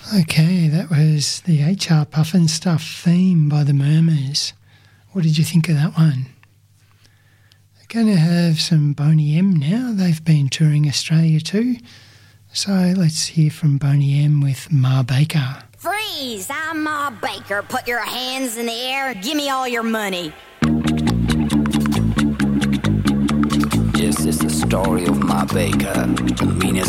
Okay, that was the HR Puffin Stuff theme by the Murmurs. What did you think of that one? They're going to have some Boney M now. They've been touring Australia too. So let's hear from Boney M with Ma Baker. Freeze! I'm Ma Baker. Put your hands in the air and give me all your money. This is the story of Ma Baker, the meanest